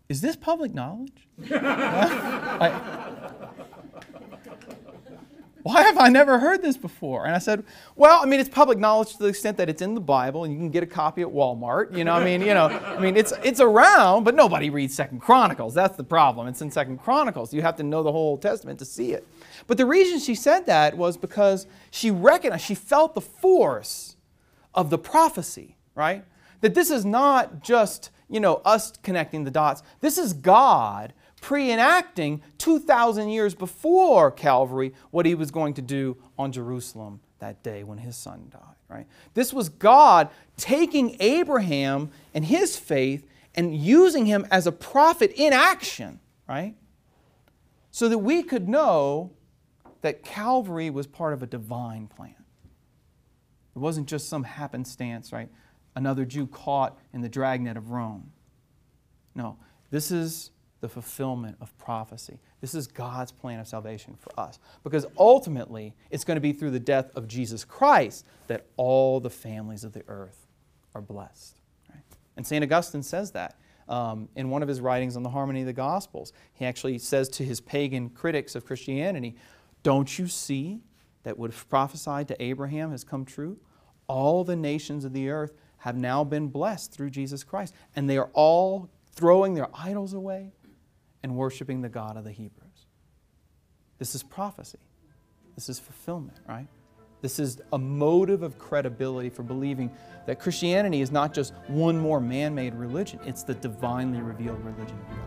is this public knowledge? Why have I never heard this before? And I said, well, I mean, it's public knowledge to the extent that it's in the Bible and you can get a copy at Walmart. It's around, but nobody reads 2 Chronicles. That's the problem. It's in 2 Chronicles. You have to know the whole Old Testament to see it. But the reason she said that was because she recognized, she felt the force of the prophecy, right? That this is not just, us connecting the dots. This is God pre-enacting 2,000 years before Calvary what He was going to do on Jerusalem that day when His Son died, right? This was God taking Abraham and his faith and using him as a prophet in action, right? So that we could know that Calvary was part of a divine plan. It wasn't just some happenstance, right? Another Jew caught in the dragnet of Rome. No, this is the fulfillment of prophecy. This is God's plan of salvation for us. Because ultimately, it's going to be through the death of Jesus Christ that all the families of the earth are blessed. Right? And St. Augustine says that in one of his writings on the harmony of the Gospels. He actually says to his pagan critics of Christianity, don't you see that what was prophesied to Abraham has come true? All the nations of the earth have now been blessed through Jesus Christ. And they are all throwing their idols away and worshiping the God of the Hebrews. This is prophecy. This is fulfillment, right? This is a motive of credibility for believing that Christianity is not just one more man-made religion. It's the divinely revealed religion of God.